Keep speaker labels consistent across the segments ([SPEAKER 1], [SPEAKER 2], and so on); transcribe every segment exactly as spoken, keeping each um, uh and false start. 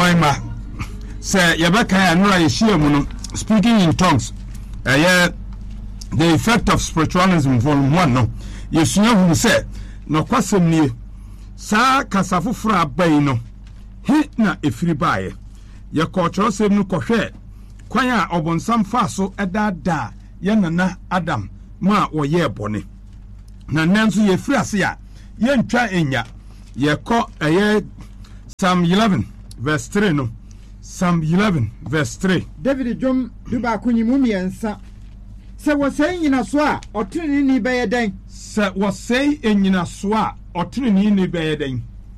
[SPEAKER 1] Amoima say Yabaka and Nora Yeshiamuno speaking in tongues. Uh, yeah, the effect of spiritualism volume one no. Yesua who say no kwasem nie sa kasafofra abai no he na efiri baaye ye kɔkyerɛ sɛm no kɔhwɛ kwan a ɔbonsam fa so ɛdaadaa ye nana Adam ma wɔyɛ bɔne na nanso ye firi ase a ye ntwa enya ye kɔ ɛyɛ Psalm eleven verse three no. Psalm eleven verse three.
[SPEAKER 2] David Jom duba kunyimu miɛnsa sɛ wɔsɛe nyina so a ɔtene ni bɛyɛ dɛn
[SPEAKER 1] sɛ wɔsɛe nyina so a ɔtene ni bɛyɛ dɛn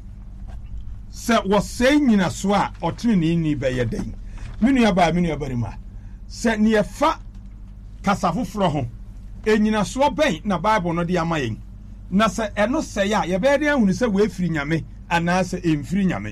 [SPEAKER 1] sɛ wɔsɛe nyina so a ɔtene ni bɛyɛ dɛn menua ba menua barima sɛ ne yɛfa kasa foforɔ ho enyina so bɛn na Bible no de ama yɛn na sɛ ɛno sɛe a yɛbɛyɛ de ahunu sɛ wɔafiri nyame anaasɛ ɛmfiri nyame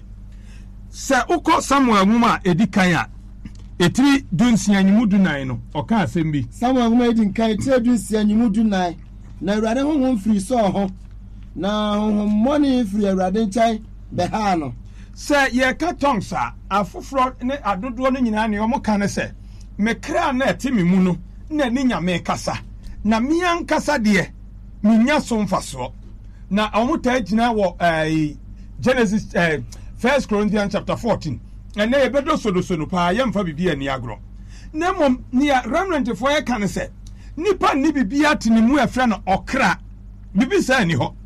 [SPEAKER 1] sɛ ukɔ Samuel nwoma a edi kan a etiri dunsia nyimu dunan no ɔka asɛm bi
[SPEAKER 3] Samuel nwoma edi kan etiri dunsia nyimu dunan na Awurade honhom firi so ho na honhom mɔne firi Awurade nkyɛn bɛha no
[SPEAKER 1] sɛ yɛka tongues a afoforo ne adodoɔ no nyinaa ne ɔmo ka ne sɛ mekra na ɛte me mu no na ne nyame kasa na mia nkasa deɛ minya so mfasoɔ na ɔmo taa gyina wɔ ɛɛ Genesis ɛɛ First Corinthians chapter fourteen. And they bedo so do so no pa yam fa bibi ani agro. Na mom nia remnant fo ye kan se nipa ni bibi atini mu efre no okra. Bibi sa ni ho.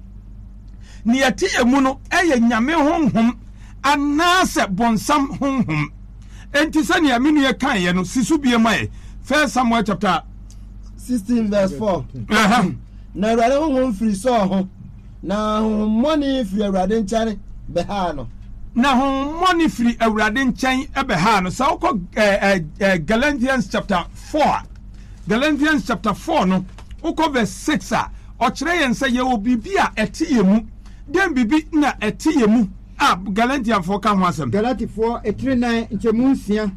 [SPEAKER 1] Nia ti emu no eye nyame honhom anase bonsam honhom. Enti sa nia menu ye kan ye no sisu bie mai. First Samuel chapter
[SPEAKER 3] sixteen verse four.
[SPEAKER 1] Aha.
[SPEAKER 3] Na Awurade honhom firi so ho. Na honhom firi Awurade nkyane beha no.
[SPEAKER 1] Na honhom firi Awurade nkyɛn ɛbɛha no sa wokɔ Galatians chapter four. Galatians chapter four no wokɔ verse six a ɔkyerɛ yɛn sɛ yɛwɔ biribi a ɛte yɛ mu den bibi na ɛte yɛ mu a Galatians four ka ho asɛm
[SPEAKER 2] Galatians four etiri nine nkyɛmu nsia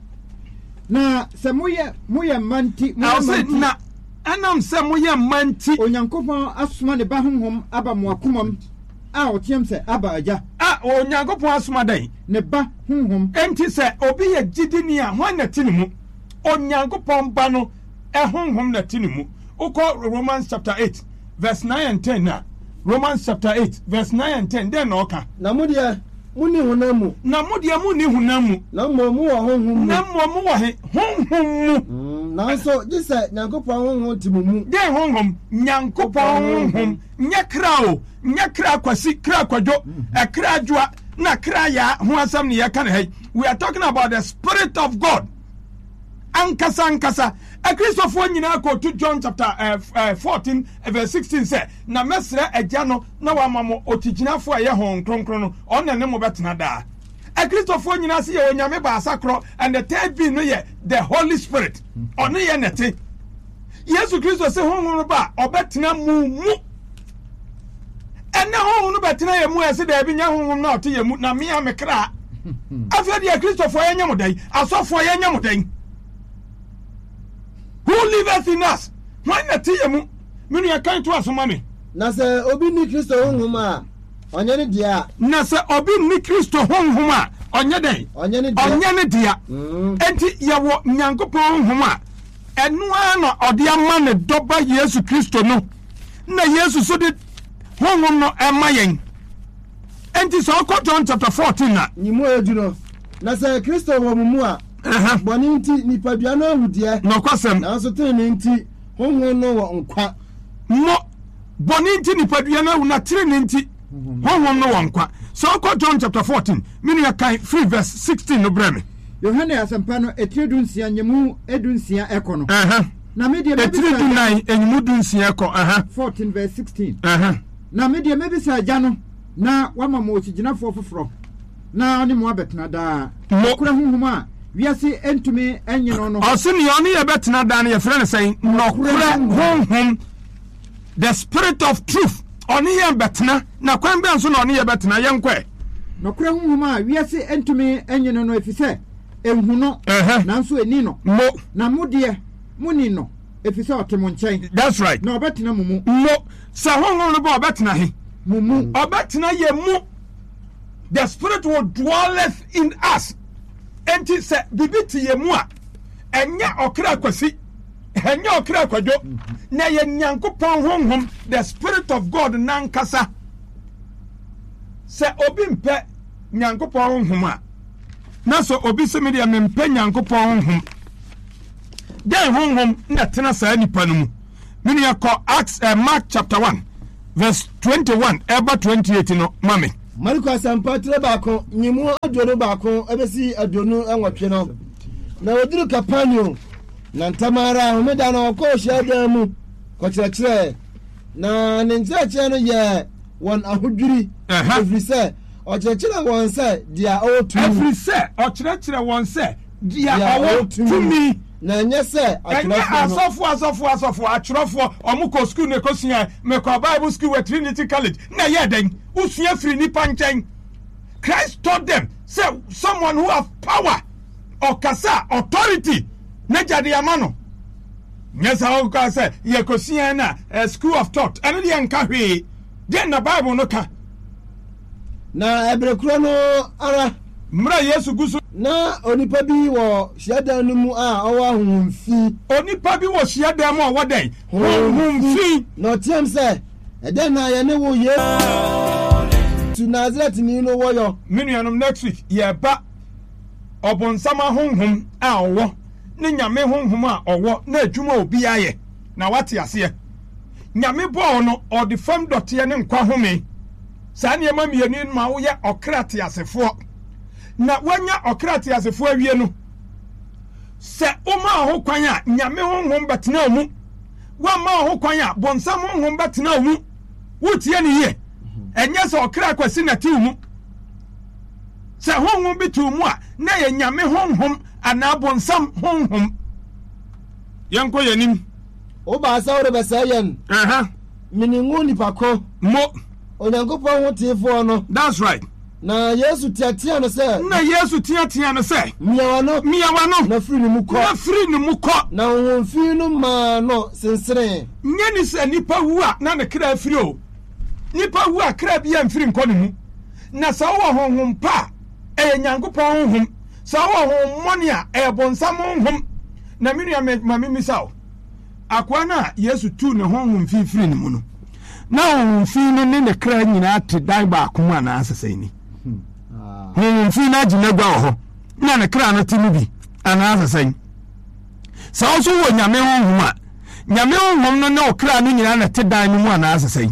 [SPEAKER 2] na sɛ moyɛ moyɛ manti
[SPEAKER 1] moyɛ na ɛnam sɛ moyɛ manti
[SPEAKER 2] Onyankopɔn asoma ne ba honhom aba mo akomam a otiam sɛ aba agya
[SPEAKER 1] a Onyankopɔn asoma dai
[SPEAKER 2] ne ba honhom
[SPEAKER 1] enti sɛ obi yɛ gidini a ho na ti ne mu Onyankopɔn ba no ɛhonhom na ti ne mu ukɔ Romans chapter eight verse nine and ten na Romans chapter eight verse nine and ten den na ɔka
[SPEAKER 3] na mo deɛ muni hunamu
[SPEAKER 1] na mo deɛ muni hunamu
[SPEAKER 3] na mo mu wɔ honhom
[SPEAKER 1] na mo mu wɔ he honhom mu
[SPEAKER 3] nanso gise Nyankopɔn honhom ti mu mu
[SPEAKER 1] den honhom Nyankopɔn honhom nyɛ kra o nyɛ kra kwasi kra kwadwo ɛkra adwoa na kra ya ho asɛm ne yɛka ne hai we are talking about the Spirit of God ankasa ankasa a Christopher nyina ko to John chapter uh, uh, fourteen uh, verse sixteen say na mesra agya no na wa mamo otiginafo a ye hon kronkron no on ne mo betena da a Christopher nyina se ye onyame ba asakro and the third being no ye the Holy Spirit on ye nete Yesu Christo se hon no ba obetena mu mu ene hon no betena ye mu ese da bi nya hon na ote ye mu na me amekra afia dia Christopher ye nyamo dan asofo ye nyamo dan who liveth in us? Why not you? Menu ya kan to asoma me.
[SPEAKER 3] Na se obi ni Kristo honhom a onye ne dia.
[SPEAKER 1] Na se obi ni Kristo honhom a onye den.
[SPEAKER 3] Onye ne dia.
[SPEAKER 1] Onye ne dia. Enti ye wo Nyankopɔn honhom a enu a na ode ama ne doba Yesu Kristo no. Na Yesu so de honhom no ema yen. Enti so ko John chapter fourteen na.
[SPEAKER 3] Nyimu edu no. Na se Kristo wo mu a bɔne nti nipadua no ahudie
[SPEAKER 1] na ɔkwasɛm
[SPEAKER 3] nanso tene nti honhom no wɔ nkwa
[SPEAKER 1] mo bɔne nti nipadua no ahu na tene nti honhom no wɔ nkwa so ɔkɔ John chapter fourteen menu ya kan three verse sixteen no brɛ me
[SPEAKER 2] Yohane asɛmpa no etiri dunsia nyemu edunsia ɛkɔ no
[SPEAKER 1] ɛhɛ
[SPEAKER 2] na me deɛ
[SPEAKER 1] etiri dunan enyemu dunsia ɛkɔ ɛhɛ
[SPEAKER 2] fourteen verse sixteen
[SPEAKER 1] ɛhɛ
[SPEAKER 2] na me deɛ mebisa agya no na wama mo otigyinafo foforɔ na ne mo abɛtena daa kura honhom a wiase entumi enyino no
[SPEAKER 1] osini oni ye betena dan ye frɛ ne sɛn nokura honhom the Spirit of truth oni ye betena na kwan bɛ nso na oni ye betena ye nkɔ
[SPEAKER 2] nokura honhom a wiase entumi enyino no efisɛ enhu no nanso eni no
[SPEAKER 1] mo
[SPEAKER 2] na mo de mo ni no efisɛ ɔtemo nkyɛn
[SPEAKER 1] that's right
[SPEAKER 2] na ɔbɛtena mo mu
[SPEAKER 1] mo sa honhom no ba ɔbɛtena he
[SPEAKER 2] mo mu
[SPEAKER 1] ɔbɛtena ye mu the Spirit will dwelleth in us enti se bibiti ye mu a enya okra kwasi enya okra kwadwo na ye Nyankopɔn honhom the spirit of God nankasa se obi mpe Nyankopɔn honhom a na so obi se me de mempe Nyankopɔn honhom den honhom na tena saa nipa no mu mini yakɔ Acts uh, Mark chapter one verse twenty-one eba twenty-eight no mame
[SPEAKER 3] Marko asampa tre baako nyimu aduonu baako ebesi aduonu enwotwe no na oduru Kapanio na ntamara homeda na okɔ hyiadan mu kɔkyerɛkyerɛ na ne nkyerɛkyerɛ no yɛ wɔn ahodwiri every say ɔkyerɛkyerɛ wɔn sɛ dia otu
[SPEAKER 1] every say ɔkyerɛkyerɛ wɔn sɛ dia otu mi
[SPEAKER 3] na nyɛ sɛ
[SPEAKER 1] asɔfo asɔfo asɔfo atwerɛfo ɔmo kɔ school ne kɔsua mekɔ Bible school at Trinity College na yɛ den usua firi nipa nkyɛn. Christ told them say someone who have power or kasa authority na jade amano nyesa o ka say ye kɔsua na a school of thought ɛno de nka hwee den na Bible no ka
[SPEAKER 3] na ebrekuro no ara
[SPEAKER 1] mra Yesu gusu
[SPEAKER 3] na onipa bi wo hyiadan no mu a ɔwɔ ahomfi
[SPEAKER 1] onipa bi wo hyiadan mu a wɔdan ahomfi
[SPEAKER 3] na ɔteam sɛ ɛdɛn na yɛ ne wo Yesu tu Nazareth ni no wɔyɔ
[SPEAKER 1] minuanom next week yɛ ba ɔbonsama honhom a ɔwɔ ne nyame honhom a ɔwɔ na adwuma obi ayɛ na wate aseɛ nyame bɔɔ no ɔde fam dɔteɛ ne nkwa home saa nneɛma mmienu ma woyɛ ɔkra te asefoɔ na wanya ɔkra te asefoɔ awie no sɛ woma ho kwan a nyame honhom bɛtena mu wama ho kwan a bonsam honhom bɛtena mu wotie ne yie ɛnyɛ sɛ ɔkra kwasi na te mu sɛ honhom bi te mu a na yɛ nyame honhom anaa bonsam honhom yɛnkɔ yɛnim
[SPEAKER 3] woba sɛ wode bɛsɛ yɛn
[SPEAKER 1] aha
[SPEAKER 3] meningu nipa ko
[SPEAKER 1] mo
[SPEAKER 3] Onyankopɔn ho teefoɔ no
[SPEAKER 1] that's right
[SPEAKER 3] na Yesu tiatia no sɛ
[SPEAKER 1] na Yesu tiatia no sɛ
[SPEAKER 3] miawa no
[SPEAKER 1] miawa no
[SPEAKER 3] na firi ne mu kɔ
[SPEAKER 1] na firi ne mu kɔ
[SPEAKER 3] na honhomfi no ma no sensere
[SPEAKER 1] nyɛ ni sɛ nipa wu a na ne kra firi o nipa wu a kra bi amfiri nkɔ ne mu na sɛ wo honhom pa ɛyɛ Nyankopɔn honhom sɛ wo honhom mɔne a ɛyɛ bonsam honhom na menua ma mimisaw akwa na Yesu tu ne honhom fi firi ne mu no na honhom fi no ne ne kra nyina te dan ba akoma na asesɛ ni honhom fi na gyina gwa wɔ hɔ na ne kra no te mu bi ana asesɛ sɛ wo so wɔ nyame honhom a nyame honhom no ne wo kra no nyina na te dan no mu ana asesɛ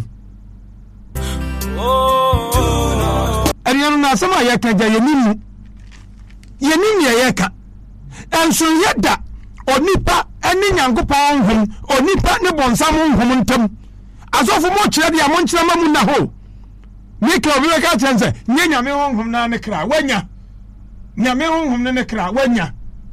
[SPEAKER 1] ɛriya no na asɛm a yɛka gya yɛnimu yɛnim yɛ yɛka ɛnso yɛda onipa ɛne Nyankopɔn honhom onipa ne bonsam honhom ntam asɔfo mo kyerɛ de a mo nkyerɛ ma mu na ho ne kra obi bɛka kyerɛ sɛ nye nyame honhom na ne kra wanya nyame honhom ne ne kra wanya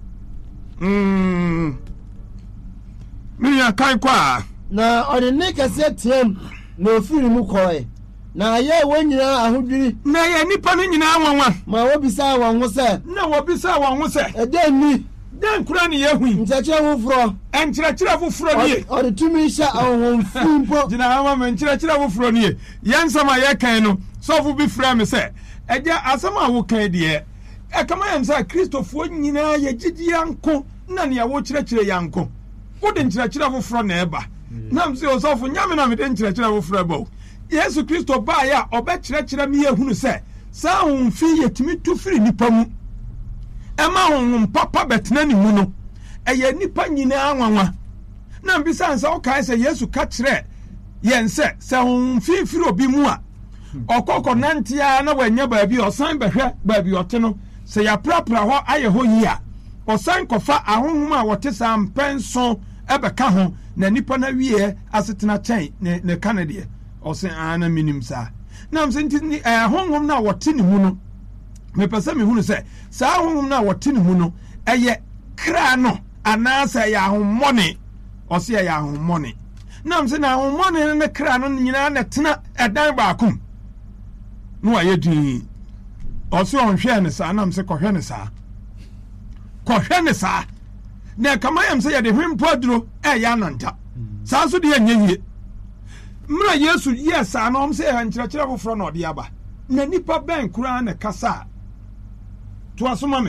[SPEAKER 1] mm mi ya kai kwa
[SPEAKER 3] na ɔde ne kɛseɛ tiam na ofiri mu kɔe na yɛ wɔ nyinaa ahodwiri
[SPEAKER 1] na yɛ nipa no nyinaa wanwa
[SPEAKER 3] ma wɔbisa wɔn ho sɛ
[SPEAKER 1] na wɔbisa wɔn ho sɛ
[SPEAKER 3] ɛdɛn ni
[SPEAKER 1] dan kura ne yɛhui
[SPEAKER 3] nkyerɛkyerɛ foforɔ
[SPEAKER 1] ɛnkyerɛkyerɛ foforɔ nie
[SPEAKER 3] ɔde tumi hyɛ ahomfi mpo
[SPEAKER 1] gyina ama me nkyerɛkyerɛ foforɔ nie yɛn nsɛm a yɛkan no sɔfo bi frɛ me sɛ ɛgya asɛm a wokan deɛ ɛkama yɛm sɛ kristofoɔ nyinaa yɛgyidi yanko na nea wokyerɛkyerɛ yanko wode nkyerɛkyerɛ foforɔ na ɛba nam sɛ ɔsɔfo nyame na mede nkyerɛkyerɛ foforɔ ɛba o Yesu Kristo baeɛ a ɔbɛkyerɛkyerɛ me yɛhunu sɛ saa ahomfi yɛtumi tu firi nipa mu ɛma honhom papa bɛtena ne mu no ɛyɛ nipa nyinaa nwanwa na mbisa nsa ɔkae sɛ Yesu ka kyerɛ yɛn sɛ sɛ honhom firi obi mu a ɔkɔkɔ nantea na wanya baabi ɔsan bɛhwɛ baabi ɔte no sɛ yɛaprapra hɔ ayɛ hɔ yi a ɔsan kɔfa ahonhom a wɔte saa mpɛnso ɛbɛka ho na nipa na wie asetena kyɛn ne ne ka ne deɛ ɔsɛ ana minim saa na msɛ nti honhom na wɔte ne mu no mepɛ sɛ mehunu sɛ saa honhom na wɔte ne mu no ɛyɛ kra no anaasɛ ɛyɛ ahommɔne ɔsɛ ɛyɛ ahommɔne na msɛ na ahommɔne ne kra no nyinaa na tena ɛdan baakom na wayɛ din ɔsɛ ɔnhwɛ ne saa na msɛ kɔhwɛ ne saa kɔhwɛ ne saa na kama yam sɛ yɛde hwempo aduro ɛyɛ ananta saa so deɛ nyɛ yie mmerɛ Yesu yɛ saa na ɔm sɛ ɛyɛ nkyerɛkyerɛ foforɔ na ɔde aba na nipa bɛn koraa na kasa toa so ma me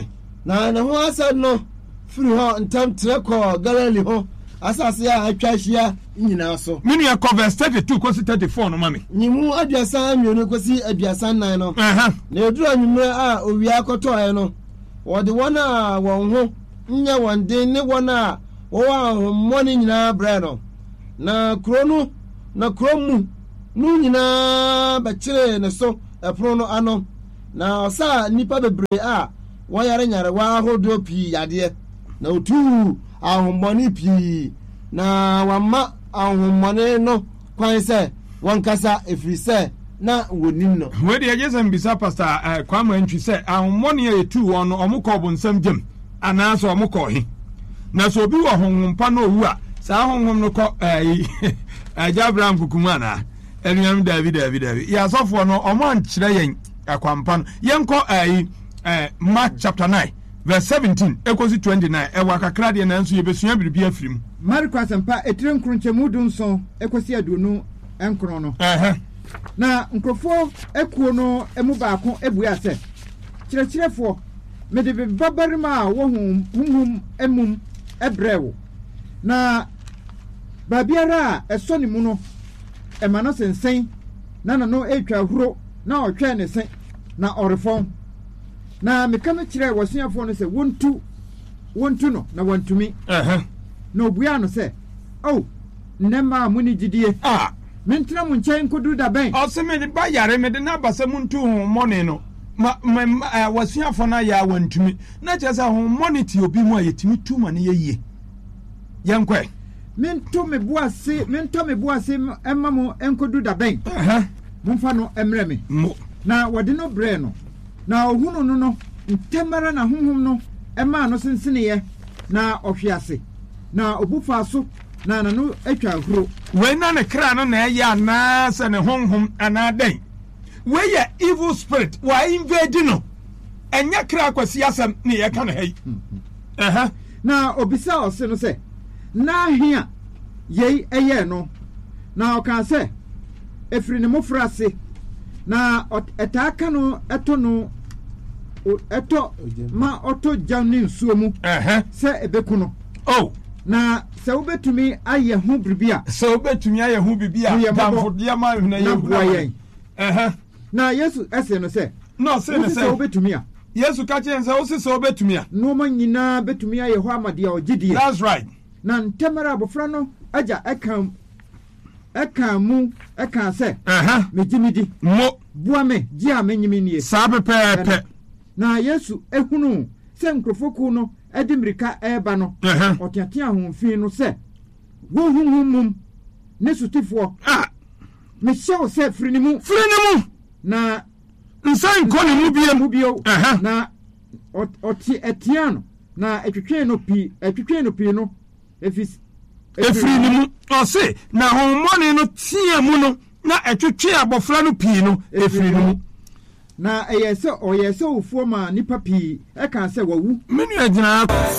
[SPEAKER 3] na ne ho asa no firi ho ntam treko galali ho asase ya atwahia nyina so
[SPEAKER 1] menu ya verse thirty-two kosi thirty-four no mami
[SPEAKER 3] nyimu aduasa anwonu kosi aduasa nan no
[SPEAKER 1] aha
[SPEAKER 3] na eduru anwumre a owia kotoe no wode wona a won ho nya wonde ne wona wo wa hommoni nyina bra no na kronu na kromu nu nyina ba kire ne so epro no ano na osa nipa bebre a wayare nyare wa hodo pi yade na otu ahommoni pi na wama ahommoni no kwan se wankasa efrise na wonim no
[SPEAKER 1] we de yesem bisa pastor uh, kwama ntwi se ahommoni etu won no omukọ bo nsam gem anaso omukọ he na so obi wo honhompa no owu a sa honhom no kọ eh Abraham kukuma na enuam David David David ya sofo no omo ankyere yen akwampa no yenko eh eh Mark chapter nine verse seventeen ekosi twenty-nine e wakakra de na nso yebesua biribi afirim
[SPEAKER 2] Mark asempa etire nkronchemu dunso ekosi aduonu enkron no eh na nkrofo ekuo no emu baako ebua se kyerɛkyerɛfo mede babarima a wo hum emum ebrewo na babiara ɛsɔ ne mu no ɛma no sensen na na no etwa huro na ɔtwɛ ne sen na ɔrefɔn na meka me kyerɛ wɔsuafo no sɛ wontu wontu no na wantumi
[SPEAKER 1] eh
[SPEAKER 2] na obua no sɛ oh nnema mu ni gidie
[SPEAKER 1] ah
[SPEAKER 2] mentena mu nkyɛn koduru da bɛn
[SPEAKER 1] ɔse me de ba yare me de na basa muntu hommɔne no ma wɔsuafo no ya wantumi na kyerɛ sɛ hommɔne ti obi mu a yɛtumi tu ma ne yɛyie yɛnkɔ
[SPEAKER 2] mento me boase mento me boase emma mo enkodu da ben
[SPEAKER 1] eh
[SPEAKER 2] momfa no emre me
[SPEAKER 1] mo
[SPEAKER 2] na wode no bre no na ohunu no no ntemara na honhom no emma no sensene na ohwease na obufa so na na no atwa huro
[SPEAKER 1] we na ne kra no na ya na se ne honhom ana den we ya evil spirit wa invade no enya kra kwasi asem ne ye ka no hai eh
[SPEAKER 2] na obisa ose no se na hia yei eye no na oka se efiri ne mofrase na etaka no eto no eto ma oto jani nsuo mu
[SPEAKER 1] eh
[SPEAKER 2] se ebeku no
[SPEAKER 1] oh
[SPEAKER 2] na se obetumi aye ho bribia
[SPEAKER 1] se obetumi aye ho bibia damfo dia ma huna ye hu eh
[SPEAKER 2] na Yesu ese no se
[SPEAKER 1] no se ne se
[SPEAKER 2] obetumi a
[SPEAKER 1] Yesu ka che nse o se se obetumi a
[SPEAKER 2] no ma nyina betumi aye ho amade a ogidie
[SPEAKER 1] that's right
[SPEAKER 2] na ntemara abofra no aja ekam ekam mu ekam se
[SPEAKER 1] aha
[SPEAKER 2] megimidi
[SPEAKER 1] mo
[SPEAKER 2] bua me gi a menyimi nie
[SPEAKER 1] sa pepepe
[SPEAKER 2] na Yesu ehunu se nkrofoku no edimirika eba no otiate ahomfin no se wo hunhumum ne sutifo
[SPEAKER 1] ah
[SPEAKER 2] me hyew se frinimu
[SPEAKER 1] frinimu
[SPEAKER 2] na
[SPEAKER 1] nsan ko ne mu biem
[SPEAKER 2] mu bio na oti etiano na etwetwe no pi etwetwe no pi no efis
[SPEAKER 1] efrinimu ose na hommɔne no tia mu no na etwetwe abofra no pi no efrinimu
[SPEAKER 2] na eyese oyese ofuo ma nipa pi eka se wawu
[SPEAKER 1] menu agyina